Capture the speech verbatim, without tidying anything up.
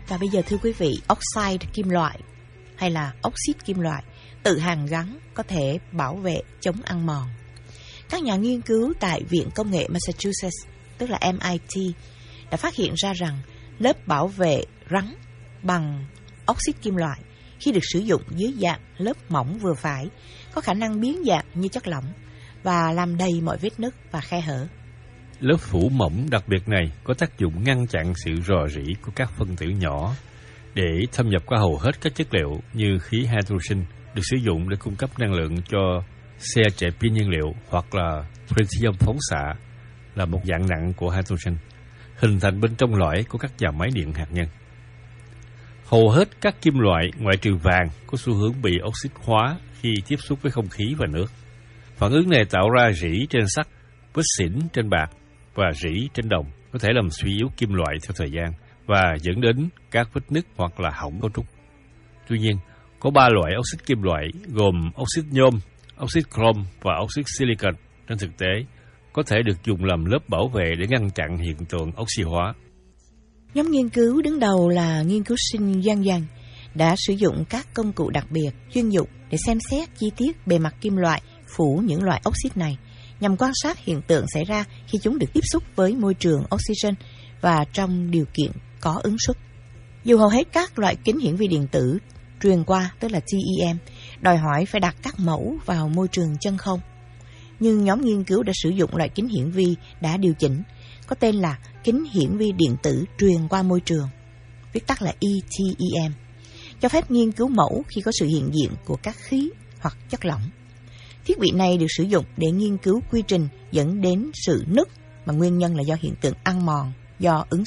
Và bây giờ thưa quý vị, oxide kim loại hay là oxit kim loại tự hàn gắn có thể bảo vệ chống ăn mòn. Các nhà nghiên cứu tại Viện Công nghệ Massachusetts, tức là em I T, đã phát hiện ra rằng lớp bảo vệ rắn bằng oxit kim loại khi được sử dụng dưới dạng lớp mỏng vừa phải có khả năng biến dạng như chất lỏng và làm đầy mọi vết nứt và khe hở. Lớp phủ mỏng đặc biệt này có tác dụng ngăn chặn sự rò rỉ của các phân tử nhỏ để thâm nhập qua hầu hết các chất liệu như khí hydrogen được sử dụng để cung cấp năng lượng cho xe chạy pin nhiên liệu, hoặc là tritium phóng xạ là một dạng nặng của hydrogen hình thành bên trong lõi của các nhà máy điện hạt nhân. Hầu hết các kim loại ngoại trừ vàng có xu hướng bị oxit hóa khi tiếp xúc với không khí và nước. Phản ứng này tạo ra rỉ trên sắt, vết xỉn trên bạc và rỉ trên đồng, có thể làm suy yếu kim loại theo thời gian và dẫn đến các vết nứt hoặc là hỏng cấu trúc. Tuy nhiên, có ba loại oxit kim loại gồm oxit nhôm, oxit chrome và oxit silicon trên thực tế có thể được dùng làm lớp bảo vệ để ngăn chặn hiện tượng oxy hóa. Nhóm nghiên cứu đứng đầu là nghiên cứu sinh Yang Yang đã sử dụng các công cụ đặc biệt chuyên dụng để xem xét chi tiết bề mặt kim loại phủ những loại oxit này, nhằm quan sát hiện tượng xảy ra khi chúng được tiếp xúc với môi trường oxygen và trong điều kiện có ứng suất. Dù hầu hết các loại kính hiển vi điện tử truyền qua, tức là T E M, đòi hỏi phải đặt các mẫu vào môi trường chân không, nhưng nhóm nghiên cứu đã sử dụng loại kính hiển vi đã điều chỉnh, có tên là kính hiển vi điện tử truyền qua môi trường, viết tắt là E T E M, cho phép nghiên cứu mẫu khi có sự hiện diện của các khí hoặc chất lỏng. Thiết bị này được sử dụng để nghiên cứu quy trình dẫn đến sự nứt mà nguyên nhân là do hiện tượng ăn mòn do ứng